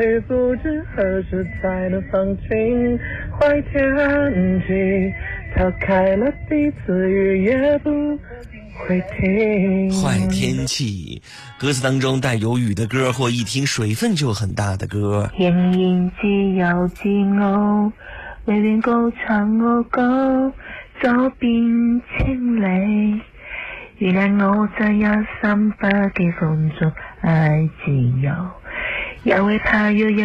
不知何时才能放晴，坏天气逃开了彼此，雨也不会停。 坏天气，歌词当中带有雨的歌，或一听水分就很大的歌。 仍然自由自我，永遠高唱我歌，左邊清理。原來我這一生不羈放縱愛自由，也會怕有人